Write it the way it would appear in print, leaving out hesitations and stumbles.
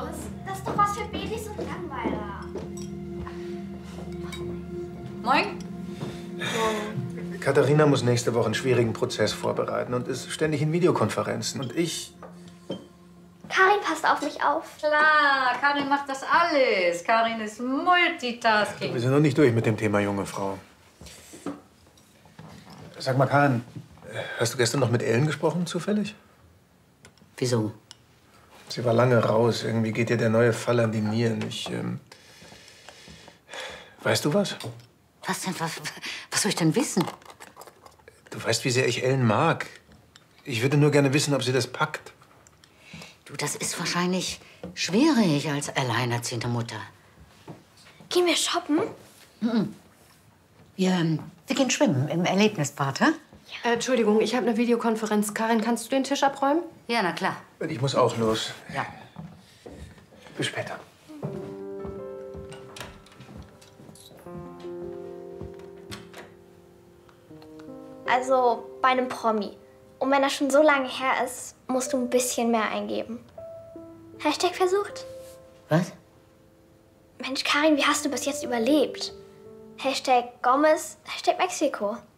los? Das ist doch was für Babys und Langweiler. Moin. Katharina muss nächste Woche einen schwierigen Prozess vorbereiten und ist ständig in Videokonferenzen. Und ich... Karin passt auf mich auf. Klar, Karin macht das alles. Karin ist Multitasking. Wir sind noch nicht durch mit dem Thema junge Frau. Sag mal, Karin, hast du gestern noch mit Ellen gesprochen, zufällig? Wieso? Sie war lange raus. Irgendwie geht ihr der neue Fall an die Nieren. Weißt du was? Was denn? Was soll ich denn wissen? Du weißt, wie sehr ich Ellen mag. Ich würde nur gerne wissen, ob sie das packt. Du, das ist wahrscheinlich schwierig als alleinerziehende Mutter. Gehen wir shoppen? Wir gehen schwimmen im Erlebnisbad, hä? Entschuldigung, ich habe eine Videokonferenz. Karin, kannst du den Tisch abräumen? Ja, na klar. Ich muss auch los. Ja. Bis später. Also bei einem Promi. Und wenn das schon so lange her ist, musst du ein bisschen mehr eingeben. Hashtag versucht. Was? Mensch, Karin, wie hast du bis jetzt überlebt? Hashtag Gomez, Hashtag Mexiko.